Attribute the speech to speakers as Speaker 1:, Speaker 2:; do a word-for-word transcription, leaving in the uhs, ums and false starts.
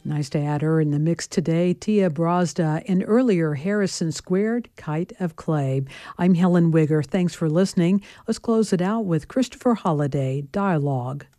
Speaker 1: Nice to add her in the mix today. Tia Brazda and earlier Harrison Squared, Kite of Clay. I'm Helen Wigger. Thanks for listening. Let's close it out with Christopher Holiday, Dialogue.